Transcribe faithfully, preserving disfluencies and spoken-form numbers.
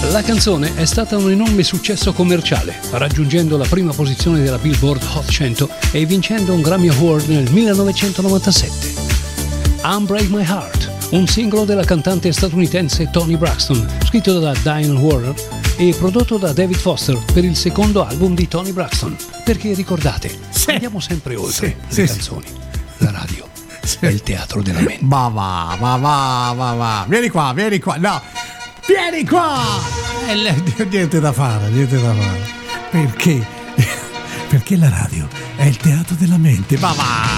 La canzone è stata un enorme successo commerciale, raggiungendo la prima posizione della Billboard Hot cento e vincendo un Grammy Award nel millenovecentonovantasette. Unbreak My Heart, un singolo della cantante statunitense Toni Braxton, scritto da Diane Warren e prodotto da David Foster per il secondo album di Toni Braxton. Perché ricordate, sì. andiamo sempre oltre sì, le sì, canzoni. La radio sì. è il teatro della mente. Ma va, ma va, ma va. Vieni qua, vieni qua. No, vieni qua. Eh, niente da fare, niente da fare. Perché? Perché la radio è il teatro della mente. Ma va.